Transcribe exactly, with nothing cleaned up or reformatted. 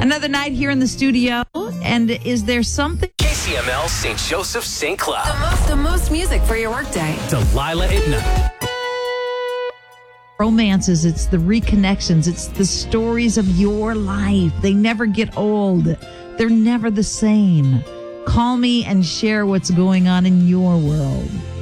Another night here in the studio. And is there something? K C M L Saint Joseph Saint Cloud. The most, the most music for your workday. Delilah at night. Romances, it's the reconnections, it's the stories of your life. They never get old. They're never the same. Call me and share what's going on in your world.